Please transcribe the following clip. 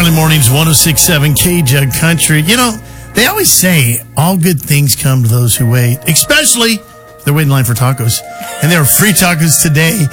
Early mornings, 106.7 K-Jug Country. You know, they always say all good things come to those who wait, especially if they're waiting in line for tacos. And there are free tacos today